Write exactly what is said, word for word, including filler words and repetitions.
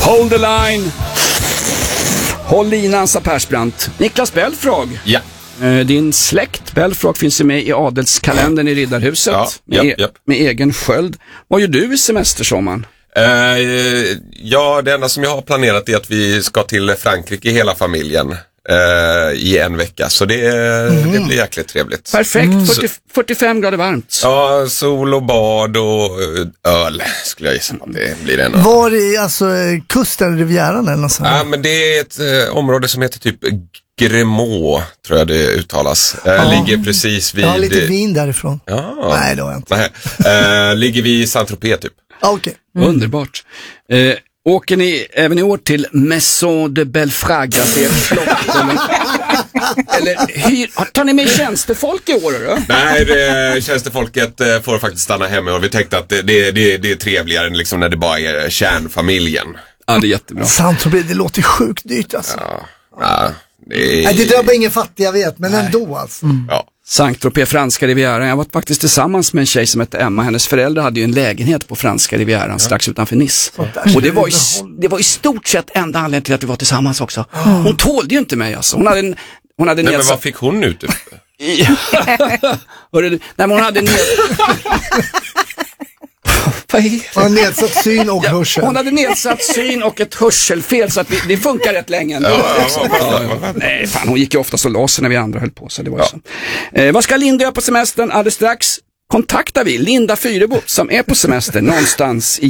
Hold the line. Håll linan, sa Persbrandt. Niklas Belfrage. Ja. Din släkt Belfrage finns ju med i adelskalendern i Riddarhuset. Ja, med, japp, japp. med egen sköld. Vad gör du i semestersommaren? Uh, ja, det enda som jag har planerat är att vi ska till Frankrike hela familjen uh, i en vecka. Så det, mm. det blir jäkligt trevligt. Perfekt, mm. fyrtio, fyrtiofem grader varmt. Ja, sol och bad och öl skulle jag gissa. Det blir det. Var är alltså kusten, Rivieran eller något sånt? Ja, men det är ett uh, område som heter typ Grémaux, tror jag det uttalas. Uh, ja. Ligger precis vid... Jag har lite vin därifrån. Ja. Nej, det har jag inte. Nej. Uh, ligger vid Saint-Tropez typ. Okej. Okay. Mm. Underbart. Eh, åker ni även i år till Maison de Belfrage, alltså ert slott? Eller, eller hyr, tar ni med tjänstefolk i år då? Nej, det, tjänstefolket får faktiskt stanna hemma och vi tänkte att det, det, det, det är trevligare än liksom när det bara är kärnfamiljen. Ja, det är jättebra. Saint-Tropez, det låter sjukt dyrt alltså. Ja, ja det, är... Nej, det drabbar ingen fattig, jag vet, men Nej. ändå alltså. Mm. Ja. Saint-Tropez, franska rivieran. Jag var faktiskt tillsammans med en tjej som hette Emma. Hennes föräldrar hade ju en lägenhet på franska rivieran ja. strax utanför Nice. Och det var, i, det var i stort sett enda anledningen till att vi var tillsammans också. Hon tålde ju inte mig alltså. Hon hade en, hon hade Nej, nedsatt... men vad fick hon ut? Nej, men hon hade ned... Hon hade nedsatt syn och hörsel. Ja, hon hade nedsatt syn och ett hörselfel så att vi, det funkar rätt länge. Ja, ja, ja, ja. Nej, fan, hon gick ju ofta så loss när vi andra höll på. Så det var ja. så. Eh, vad ska Linda göra på semestern? Alldeles strax kontaktar vi Linda Fyrebo som är på semester någonstans i